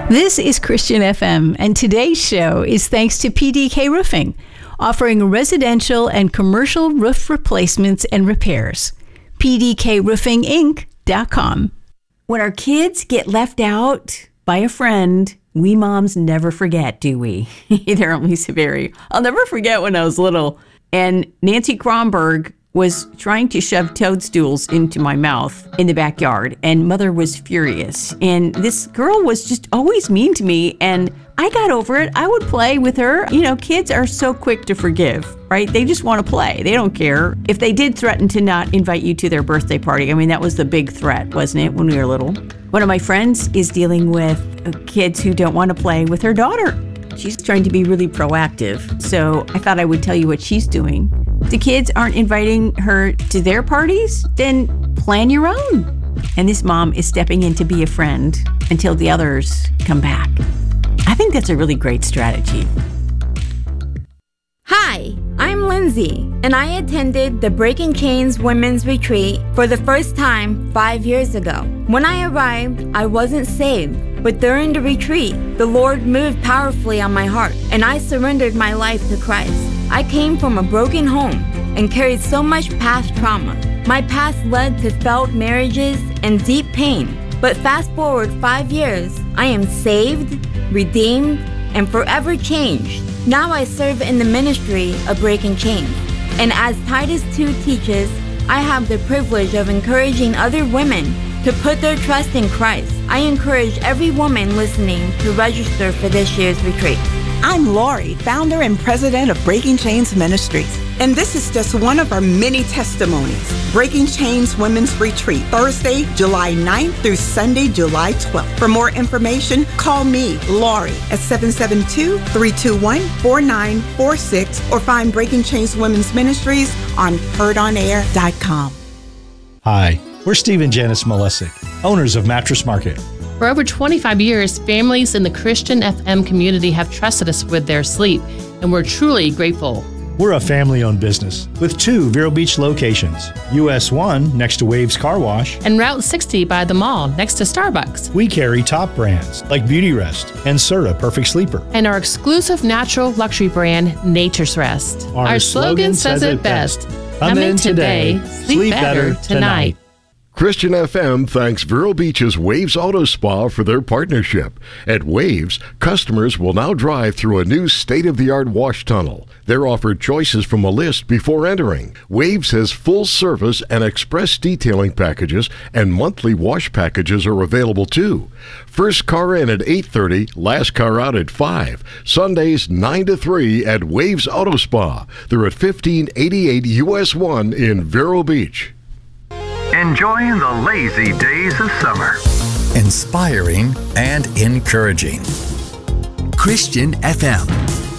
This is Christian FM, and today's show is thanks to PDK Roofing, offering residential and commercial roof replacements and repairs. PDKRoofingInc.com. When our kids get left out by a friend, we moms never forget, do we? They're only severe. I'll never forget when I was little, and Nancy Kronberg was trying to shove toadstools into my mouth in the backyard, and Mother was furious. And this girl was just always mean to me, and I got over it. I would play with her. You know, kids are so quick to forgive, right? They just want to play. They don't care. If they did threaten to not invite you to their birthday party, I mean, that was the big threat, wasn't it, when we were little? One of my friends is dealing with kids who don't want to play with her daughter. She's trying to be really proactive, so I thought I would tell you what she's doing. If the kids aren't inviting her to their parties, then plan your own. And this mom is stepping in to be a friend until the others come back. I think that's a really great strategy. Hi, I'm Lindsay, and I attended the Breaking Chains Women's Retreat for the first time 5 years ago. When I arrived, I wasn't saved, but during the retreat, the Lord moved powerfully on my heart, and I surrendered my life to Christ. I came from a broken home and carried so much past trauma. My past led to failed marriages and deep pain, but fast forward 5 years, I am saved, redeemed, and forever changed. Now I serve in the ministry of Breaking Chains. And as Titus 2 teaches, I have the privilege of encouraging other women to put their trust in Christ. I encourage every woman listening to register for this year's retreat. I'm Lori, founder and president of Breaking Chains Ministries. And this is just one of our many testimonies. Breaking Chains Women's Retreat, Thursday, July 9th through Sunday, July 12th. For more information, call me, Lori, at 772-321-4946 or find Breaking Chains Women's Ministries on heardonair.com. Hi, we're Steve and Janice Molesic, owners of Mattress Market. For over 25 years, families in the Christian FM community have trusted us with their sleep, and we're truly grateful. We're a family-owned business with 2 Vero Beach locations, US 1 next to Waves Car Wash, and Route 60 by the mall next to Starbucks. We carry top brands like Beauty Rest and Serta Perfect Sleeper. And our exclusive natural luxury brand, Nature's Rest. Our slogan says it best. Come in today, sleep better tonight. Christian FM thanks Vero Beach's Waves Auto Spa for their partnership. At Waves, customers will now drive through a new state-of-the-art wash tunnel. They're offered choices from a list before entering. Waves has full service and express detailing packages, and monthly wash packages are available too. First car in at 8:30, last car out at 5. Sundays 9 to 3 at Waves Auto Spa. They're at 1588 US 1 in Vero Beach. Enjoying the lazy days of summer. Inspiring and encouraging. Christian FM.